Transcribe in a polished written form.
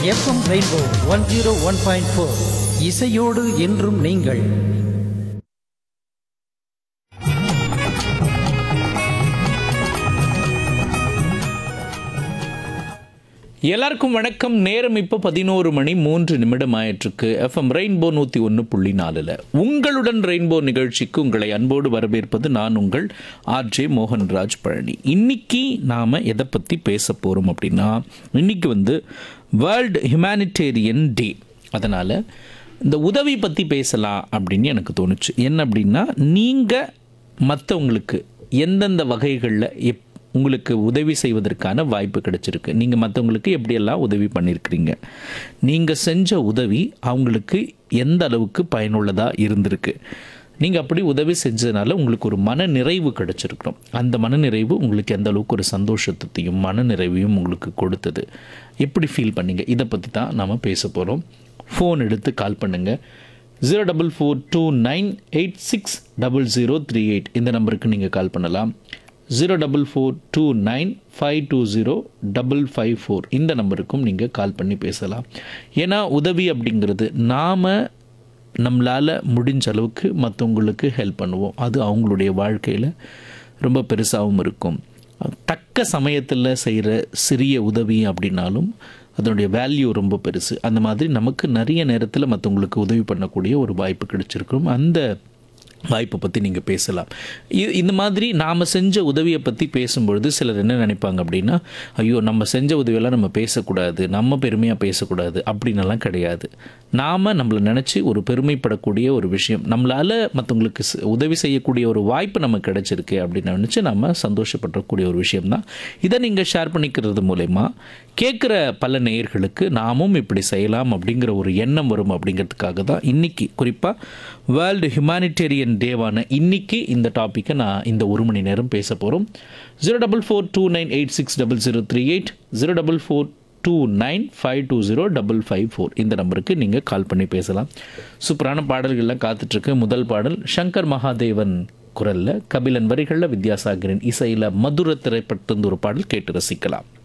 FM rainbow 101.4 இசையோடு என்றும் நீங்கள். எல்லாருக்கும் வணக்கம். நேரம் இப்போ 11:03 ஆயிற்றுக்கு. எஃப்எம் ரெயின்போ 101.4 உங்களுடன் ரெயின்போ நிகழ்ச்சிக்கு உங்களை அன்போடு வரவேற்பது நான் உங்கள் ஆர்ஜே மோகன்ராஜ் பழனி. இன்னைக்கு நாம் எதை பற்றி பேச போகிறோம் அப்படின்னா, இன்னைக்கு வேர்ல்டு ஹியூமனிடேரியன் டே. அதனால் இந்த உதவி பற்றி பேசலாம் அப்படின்னு எனக்கு தோணுச்சு. என்ன அப்படின்னா, நீங்கள் மற்றவங்களுக்கு எந்தெந்த வகைகளில் உங்களுக்கு உதவி செய்வதற்கான வாய்ப்பு கிடைச்சிருக்கு, நீங்கள் மற்றவங்களுக்கு எப்படியெல்லாம் உதவி பண்ணியிருக்கிறீங்க, நீங்கள் செஞ்ச உதவி அவங்களுக்கு எந்த அளவுக்கு பயனுள்ளதாக இருந்திருக்கு, நீங்கள் அப்படி உதவி செஞ்சதுனால உங்களுக்கு ஒரு மன நிறைவு கிடைச்சிருக்கணும், அந்த மன நிறைவு உங்களுக்கு எந்த அளவுக்கு ஒரு சந்தோஷத்தையும் மன நிறைவையும் உங்களுக்கு கொடுத்தது, எப்படி ஃபீல் பண்ணீங்க, இதை பற்றி தான் நாம் பேச போகிறோம். ஃபோன் எடுத்து கால் பண்ணுங்கள். 044298600038 இந்த நம்பருக்கு நீங்கள் கால் பண்ணலாம். 044295205554 இந்த நம்பருக்கும் நீங்கள் கால் பண்ணி பேசலாம். ஏன்னா உதவி அப்படிங்கிறது நம்மளால் முடிஞ்ச அளவுக்கு மற்றவங்களுக்கு ஹெல்ப் பண்ணுவோம். அது அவங்களுடைய வாழ்க்கையில் ரொம்ப பெருசாகவும் இருக்கும். தக்க சமயத்தில் செய்கிற சிறிய உதவி அப்படின்னாலும் அதனுடைய வேல்யூ ரொம்ப பெருசு. அந்த மாதிரி நமக்கு நிறைய நேரத்தில் மற்றவங்களுக்கு உதவி பண்ணக்கூடிய ஒரு வாய்ப்பு கிடைச்சிருக்கும். அந்த வாய்ப்பை பற்றி நீங்கள் பேசலாம். இந்த மாதிரி நாம் செஞ்ச உதவியை பற்றி பேசும்பொழுது சிலர் என்ன நினைப்பாங்க அப்படின்னா, ஐயோ நம்ம செஞ்ச உதவியெல்லாம் நம்ம பேசக்கூடாது, நம்ம பெருமையாக பேசக்கூடாது அப்படின்னலாம் கிடையாது. நாம் நம்மளை நினச்சி ஒரு பெருமைப்படக்கூடிய ஒரு விஷயம், நம்மளால் மற்றவங்களுக்கு உதவி செய்யக்கூடிய ஒரு வாய்ப்பு நமக்கு கிடைச்சிருக்கு அப்படின்னு நினச்சி நம்ம சந்தோஷப்படக்கூடிய ஒரு விஷயம்தான். இதை நீங்கள் ஷேர் பண்ணிக்கிறது மூலமா கேட்குற பல நேயர்களுக்கு நாமும் இப்படி செய்யலாம் அப்படிங்கிற ஒரு எண்ணம் வரும். அப்படிங்கிறதுக்காக தான் இன்றைக்கி குறிப்பாக வேர்ல்டு ஹியூமனிடேரியன் டேவான இன்றைக்கி இந்த டாப்பிக்கை நான் இந்த ஒரு மணி நேரம் பேச போகிறோம். 044298600038 044295205554 இந்த நம்பருக்கு நீங்கள் கால் பண்ணி பேசலாம். சூப்பரான பாடல்கள்லாம் காத்துட்ருக்கு. முதல் பாடல் சங்கர் மகாதேவன் குரலில், கபிலன் வரிகளில், வித்யாசாகரின் இசையில் மதுர திரைப்பட்டு ஒரு பாடல் கேட்டு ரசிக்கலாம்.